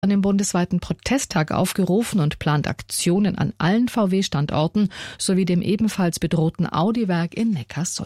einem bundesweiten Protesttag aufgerufen und plant Aktionen an allen VW-Standorten sowie dem ebenfalls bedrohten Audi-Werk in Neckarsulm.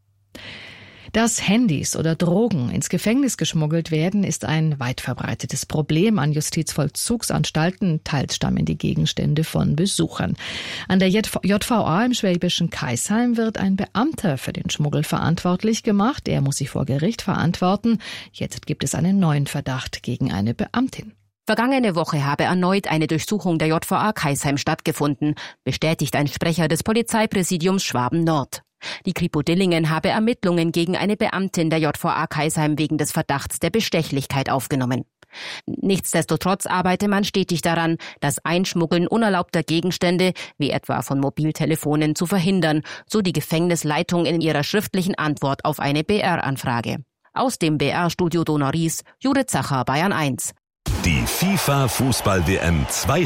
Dass Handys oder Drogen ins Gefängnis geschmuggelt werden, ist ein weit verbreitetes Problem an Justizvollzugsanstalten. Teils stammen die Gegenstände von Besuchern. An der JVA im schwäbischen Kaisheim wird ein Beamter für den Schmuggel verantwortlich gemacht. Er muss sich vor Gericht verantworten. Jetzt gibt es einen neuen Verdacht gegen eine Beamtin. Vergangene Woche habe erneut eine Durchsuchung der JVA Kaisheim stattgefunden, bestätigt ein Sprecher des Polizeipräsidiums Schwaben-Nord. Die Kripo Dillingen habe Ermittlungen gegen eine Beamtin der JVA Kaisheim wegen des Verdachts der Bestechlichkeit aufgenommen. Nichtsdestotrotz arbeite man stetig daran, das Einschmuggeln unerlaubter Gegenstände, wie etwa von Mobiltelefonen, zu verhindern, so die Gefängnisleitung in ihrer schriftlichen Antwort auf eine BR-Anfrage. Aus dem BR-Studio Donau-Ries, Judith Zacher, Bayern 1. Die FIFA-Fußball-WM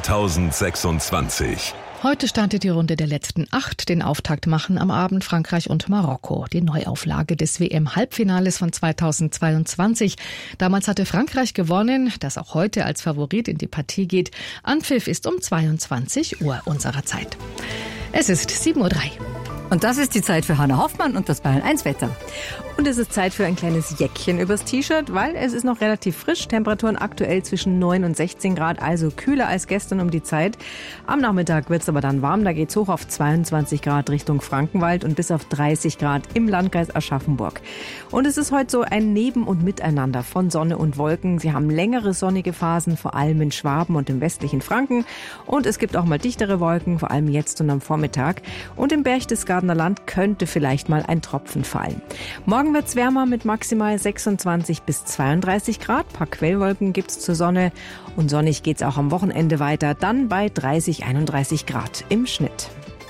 2026. Heute startet die Runde der letzten 8. Den Auftakt machen am Abend Frankreich und Marokko. Die Neuauflage des WM-Halbfinales von 2022. Damals hatte Frankreich gewonnen, das auch heute als Favorit in die Partie geht. Anpfiff ist um 22 Uhr unserer Zeit. Es ist 7:03 Uhr. Und das ist die Zeit für Hanna Hoffmann und das Bayern 1 Wetter. Und es ist Zeit für ein kleines Jäckchen übers T-Shirt, weil es ist noch relativ frisch. Temperaturen aktuell zwischen 9 und 16 Grad, also kühler als gestern um die Zeit. Am Nachmittag wird es aber dann warm, da geht es hoch auf 22 Grad Richtung Frankenwald und bis auf 30 Grad im Landkreis Aschaffenburg. Und es ist heute so ein Neben- und Miteinander von Sonne und Wolken. Sie haben längere sonnige Phasen, vor allem in Schwaben und im westlichen Franken. Und es gibt auch mal dichtere Wolken, vor allem jetzt und am Vormittag. Und im Berchtesgadener Land könnte vielleicht mal ein Tropfen fallen. Morgen wird es wärmer mit maximal 26 bis 32 Grad. Ein paar Quellwolken gibt es zur Sonne. Und sonnig geht es auch am Wochenende weiter. Dann bei 30, 31 Grad im Schnitt.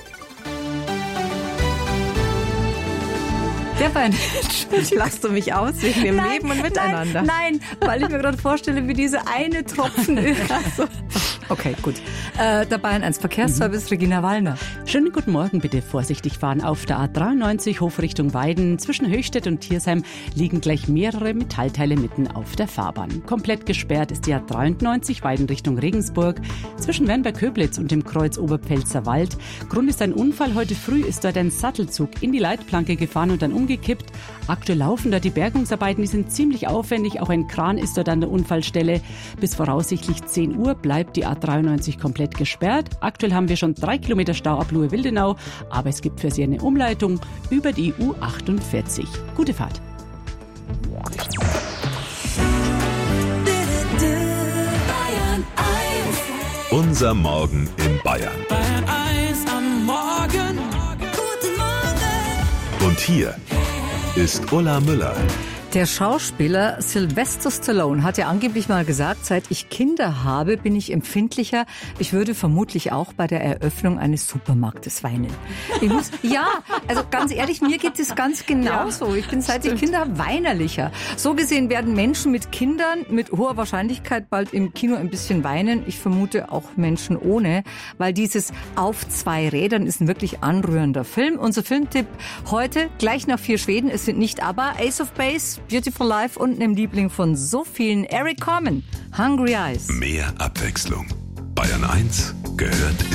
Der Bayern. Lachst du mich aus wegen dem Leben und Miteinander? Nein, weil ich mir gerade vorstelle, wie diese eine Tropfen Öl. Okay, gut. Der Bayern 1 Verkehrsservice, Regina Wallner. Schönen guten Morgen, bitte vorsichtig fahren auf der A93 Hofrichtung Weiden. Zwischen Höchstädt und Thiersheim liegen gleich mehrere Metallteile mitten auf der Fahrbahn. Komplett gesperrt ist die A93 Weiden Richtung Regensburg. Zwischen Wernberg-Köblitz und dem Kreuz Oberpfälzer Wald. Grund ist ein Unfall. Heute früh ist dort ein Sattelzug in die Leitplanke gefahren und dann umgekippt. Aktuell laufen da die Bergungsarbeiten, die sind ziemlich aufwendig. Auch ein Kran ist dort an der Unfallstelle. Bis voraussichtlich 10 Uhr bleibt die A93 komplett gesperrt. Aktuell haben wir schon 3 Kilometer Stau ab Luhe-Wildenau, aber es gibt für Sie eine Umleitung über die U48. Gute Fahrt. Unser Morgen in Bayern. Bayern 1 am Morgen. Guten Morgen. Und hier ist Ulla Müller. Der Schauspieler Sylvester Stallone hat ja angeblich mal gesagt, seit ich Kinder habe, bin ich empfindlicher. Ich würde vermutlich auch bei der Eröffnung eines Supermarktes weinen. Also ganz ehrlich, mir geht es ganz genauso. Ich bin seit ich Kinder habe weinerlicher. So gesehen werden Menschen mit Kindern mit hoher Wahrscheinlichkeit bald im Kino ein bisschen weinen. Ich vermute auch Menschen ohne, weil dieses Auf 2 Rädern ist ein wirklich anrührender Film. Unser Filmtipp heute, gleich nach 4 Schweden. Es sind nicht aber Ace of Base, Beautiful Life und einem Liebling von so vielen, Eric Carmen, Hungry Eyes. Mehr Abwechslung. Bayern 1 gehört